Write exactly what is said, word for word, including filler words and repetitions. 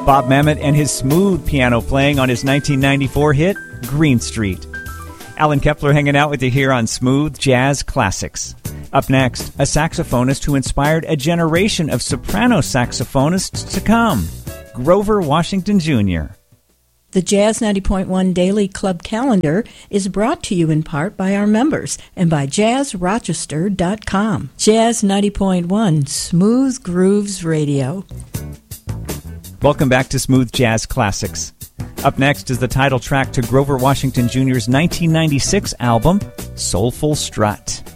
Bob Mamet and his smooth piano playing on his nineteen ninety-four hit, Green Street. Alan Kepler hanging out with you here on Smooth Jazz Classics. Up next, a saxophonist who inspired a generation of soprano saxophonists to come, Grover Washington Junior The Jazz ninety point one Daily Club Calendar is brought to you in part by our members and by jazz rochester dot com. Jazz ninety point one, Smooth Grooves Radio. Welcome back to Smooth Jazz Classics. Up next is the title track to Grover Washington Junior's nineteen ninety-six album, Soulful Strut.